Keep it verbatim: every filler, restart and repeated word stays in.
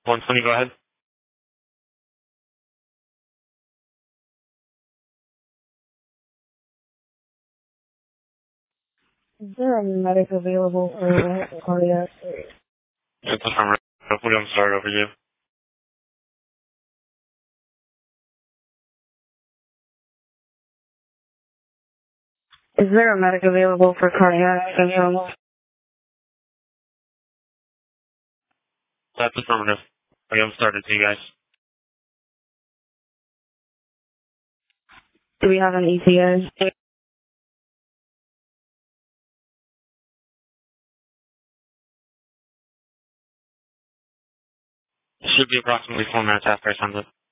one twenty, go ahead. Is there a medic available for cardiac? It's from hopefully I'm sorry over you. Is there a medic available for cardiac syndrome? That's affirmative. I am started to you guys. Do we have an E T A? It should be approximately four minutes after I send it.